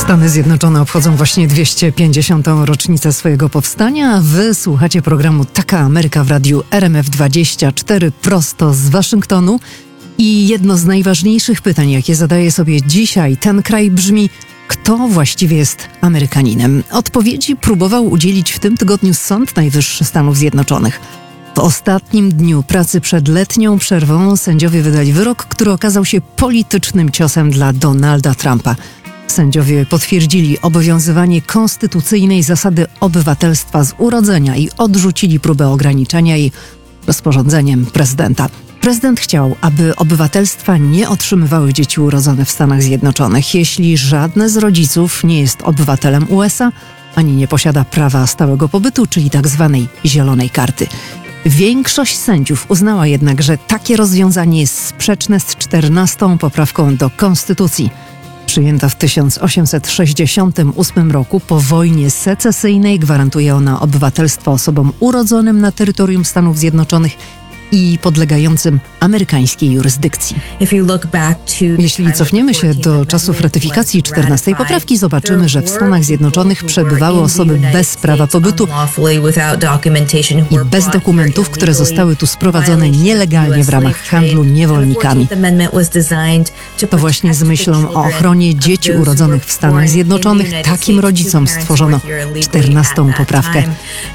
Stany Zjednoczone obchodzą właśnie 250. rocznicę swojego powstania, a wy słuchacie programu Taka Ameryka w radiu RMF24 prosto z Waszyngtonu. I jedno z najważniejszych pytań, jakie zadaje sobie dzisiaj ten kraj, brzmi: kto właściwie jest Amerykaninem? Odpowiedzi próbował udzielić w tym tygodniu Sąd Najwyższy Stanów Zjednoczonych. W ostatnim dniu pracy przed letnią przerwą sędziowie wydali wyrok, który okazał się politycznym ciosem dla Donalda Trumpa. Sędziowie potwierdzili obowiązywanie konstytucyjnej zasady obywatelstwa z urodzenia i odrzucili próbę ograniczenia jej rozporządzeniem prezydenta. Prezydent chciał, aby obywatelstwa nie otrzymywały dzieci urodzone w Stanach Zjednoczonych, jeśli żadne z rodziców nie jest obywatelem USA, ani nie posiada prawa stałego pobytu, czyli tzw. zielonej karty. Większość sędziów uznała jednak, że takie rozwiązanie jest sprzeczne z 14. poprawką do Konstytucji. Przyjęta w 1868 roku po wojnie secesyjnej, gwarantuje ona obywatelstwo osobom urodzonym na terytorium Stanów Zjednoczonych i podlegającym amerykańskiej jurysdykcji. Jeśli cofniemy się do czasów ratyfikacji 14. poprawki, zobaczymy, że w Stanach Zjednoczonych przebywały osoby bez prawa pobytu i bez dokumentów, które zostały tu sprowadzone nielegalnie w ramach handlu niewolnikami. To właśnie z myślą o ochronie dzieci urodzonych w Stanach Zjednoczonych takim rodzicom stworzono 14. poprawkę.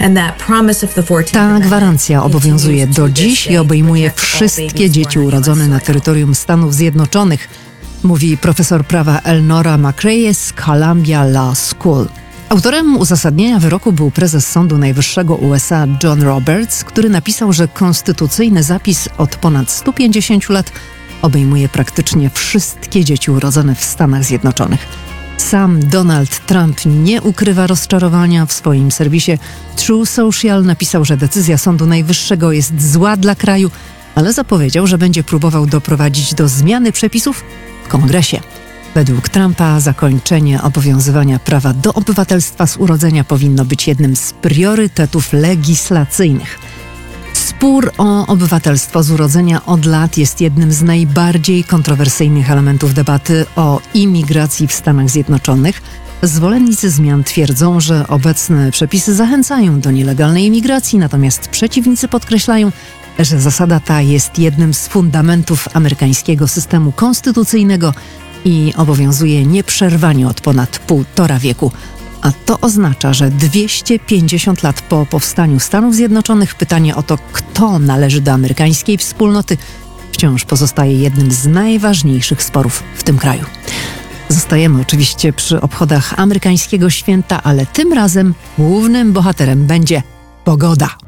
Ta gwarancja obowiązuje do dziś i obejmuje wszystkie dzieci urodzone na terytorium Stanów Zjednoczonych, mówi profesor prawa Elnora McCrae z Columbia Law School. Autorem uzasadnienia wyroku był prezes Sądu Najwyższego USA John Roberts, który napisał, że konstytucyjny zapis od ponad 150 lat obejmuje praktycznie wszystkie dzieci urodzone w Stanach Zjednoczonych. Sam Donald Trump nie ukrywa rozczarowania. W swoim serwisie True Social napisał, że decyzja Sądu Najwyższego jest zła dla kraju, ale zapowiedział, że będzie próbował doprowadzić do zmiany przepisów w Kongresie. Według Trumpa zakończenie obowiązywania prawa do obywatelstwa z urodzenia powinno być jednym z priorytetów legislacyjnych. Spór o obywatelstwo z urodzenia od lat jest jednym z najbardziej kontrowersyjnych elementów debaty o imigracji w Stanach Zjednoczonych. Zwolennicy zmian twierdzą, że obecne przepisy zachęcają do nielegalnej imigracji, natomiast przeciwnicy podkreślają, że zasada ta jest jednym z fundamentów amerykańskiego systemu konstytucyjnego i obowiązuje nieprzerwanie od ponad 1,5 wieku. A to oznacza, że 250 lat po powstaniu Stanów Zjednoczonych pytanie o to, kto należy do amerykańskiej wspólnoty, wciąż pozostaje jednym z najważniejszych sporów w tym kraju. Zostajemy oczywiście przy obchodach amerykańskiego święta, ale tym razem głównym bohaterem będzie pogoda.